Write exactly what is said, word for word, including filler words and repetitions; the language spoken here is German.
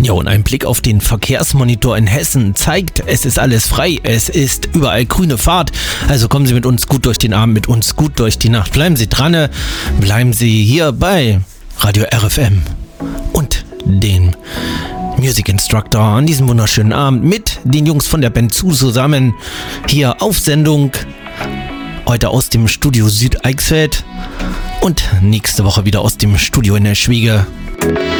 Ja, und ein Blick auf den Verkehrsmonitor in Hessen zeigt, es ist alles frei, es ist überall grüne Fahrt. Also kommen Sie mit uns gut durch den Abend, mit uns gut durch die Nacht. Bleiben Sie dran, bleiben Sie hier bei Radio R F M und dem Music Instructor an diesem wunderschönen Abend mit den Jungs von der Band Zu zusammen hier auf Sendung. Heute aus dem Studio Süd Eichsfeld und nächste Woche wieder aus dem Studio in der Schwiege.